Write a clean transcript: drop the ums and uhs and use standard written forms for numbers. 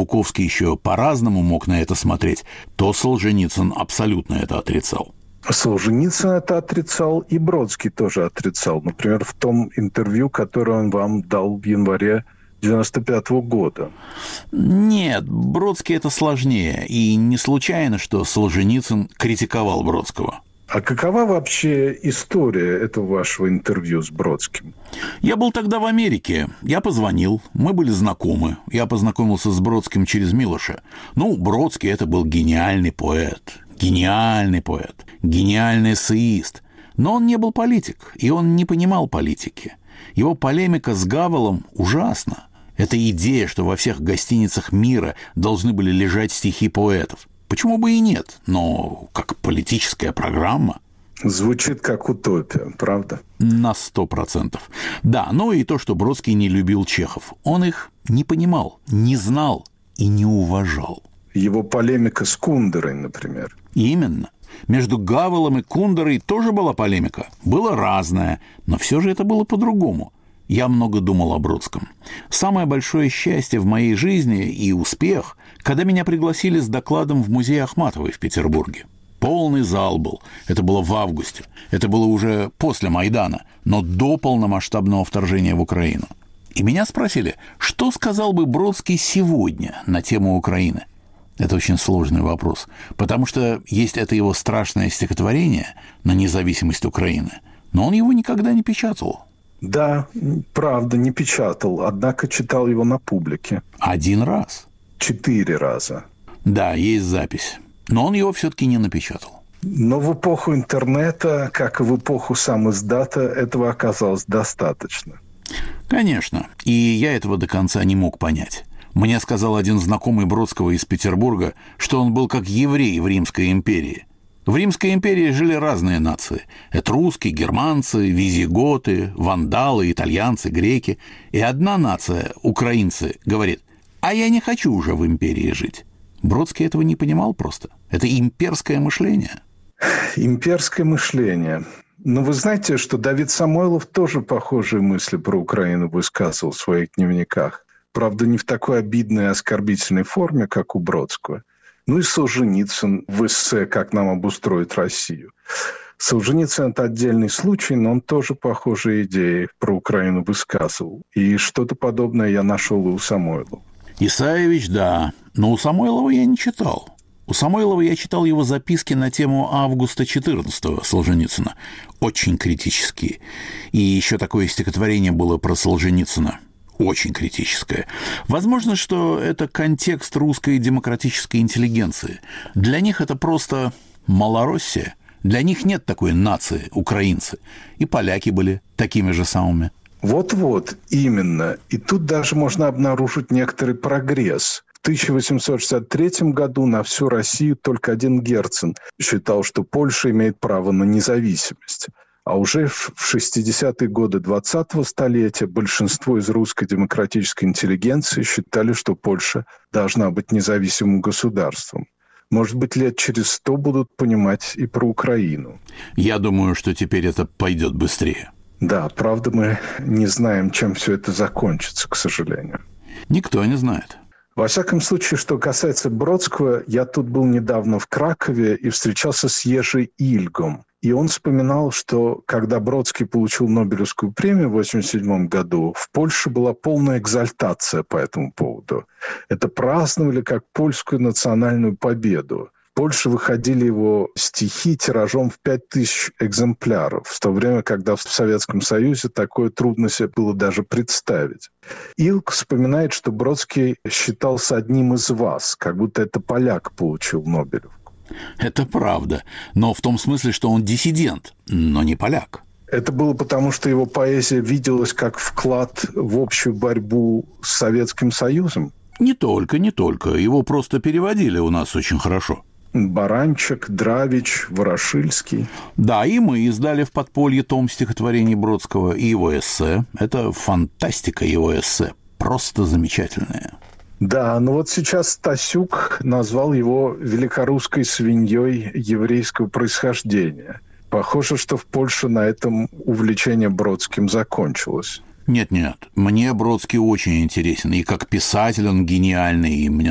Буковский еще по-разному мог на это смотреть, то Солженицын абсолютно это отрицал. Солженицын это отрицал, и Бродский тоже отрицал. Например, в том интервью, которое он вам дал в январе 1995 года. Нет, Бродский это сложнее. И не случайно, что Солженицын критиковал Бродского. А какова вообще история этого вашего интервью с Бродским? Я был тогда в Америке. Я позвонил. Мы были знакомы. Я познакомился с Бродским через Милоша. Бродский это был гениальный поэт. Гениальный поэт. Гениальный эссеист. Но он не был политик. И он не понимал политики. Его полемика с Гавелом ужасна. Это идея, что во всех гостиницах мира должны были лежать стихи поэтов. Почему бы и нет? Но как политическая программа... Звучит как утопия, правда? На 100%. Да, и то, что Бродский не любил чехов. Он их не понимал, не знал и не уважал. Его полемика с Кундерой, например. Именно. Между Гавелом и Кундерой тоже была полемика. Было разное, но все же это было по-другому. Я много думал о Бродском. Самое большое счастье в моей жизни и успех, когда меня пригласили с докладом в музей Ахматовой в Петербурге. Полный зал был. Это было в августе. Это было уже после Майдана, но до полномасштабного вторжения в Украину. И меня спросили, что сказал бы Бродский сегодня на тему Украины. Это очень сложный вопрос, потому что есть это его страшное стихотворение на независимость Украины, но он его никогда не печатал. Да, правда, не печатал, однако читал его на публике. 1 раз. 4 раза. Да, есть запись. Но он его все-таки не напечатал. Но в эпоху интернета, как и в эпоху самиздата, этого оказалось достаточно. Конечно. И я этого до конца не мог понять. Мне сказал один знакомый Бродского из Петербурга, что он был как еврей в Римской империи. В Римской империи жили разные нации. Этруски, германцы, визиготы, вандалы, итальянцы, греки. И одна нация, украинцы, говорит: «А я не хочу уже в империи жить». Бродский этого не понимал просто. Это имперское мышление. Имперское мышление. Но вы знаете, что Давид Самойлов тоже похожие мысли про Украину высказывал в своих дневниках. Правда, не в такой обидной и оскорбительной форме, как у Бродского. И Солженицын в эссе «Как нам обустроить Россию». Солженицын – это отдельный случай, но он тоже похожие идеи про Украину высказывал. И что-то подобное я нашел и у Самойлова. Исаевич, да. Но у Самойлова я не читал. У Самойлова я читал его записки на тему августа 14-го Солженицына. Очень критические. И еще такое стихотворение было про Солженицына. Очень критическое. Возможно, что это контекст русской демократической интеллигенции. Для них это просто Малороссия. Для них нет такой нации, украинцы. И поляки были такими же самыми. Вот-вот, именно. И тут даже можно обнаружить некоторый прогресс. В 1863 году на всю Россию только один Герцен считал, что Польша имеет право на независимость. А уже в 60-е годы 20-го столетия большинство из русской демократической интеллигенции считали, что Польша должна быть независимым государством. Может быть, лет через 100 будут понимать и про Украину. Я думаю, что теперь это пойдет быстрее. Да, правда, мы не знаем, чем все это закончится, к сожалению. Никто не знает. Во всяком случае, что касается Бродского, я тут был недавно в Кракове и встречался с Ежи Ильгом. И он вспоминал, что когда Бродский получил Нобелевскую премию в 1987 году, в Польше была полная экзальтация по этому поводу. Это праздновали как польскую национальную победу. В Польше выходили его стихи тиражом в 5000 экземпляров, в то время, когда в Советском Союзе такое трудно себе было даже представить. Илк вспоминает, что Бродский считался одним из вас, как будто это поляк получил Нобелевку. Это правда, но в том смысле, что он диссидент, но не поляк. Это было потому, что его поэзия виделась как вклад в общую борьбу с Советским Союзом? Не только. Его просто переводили у нас очень хорошо. Баранчик, Дравич, Ворошильский. Да, и мы издали в подполье том стихотворений Бродского и его эссе. Это фантастика его эссе, просто замечательная. Да, но вот сейчас Стасюк назвал его великорусской свиньей еврейского происхождения. Похоже, что в Польше на этом увлечение Бродским закончилось. Нет, мне Бродский очень интересен. И как писатель он гениальный, и мне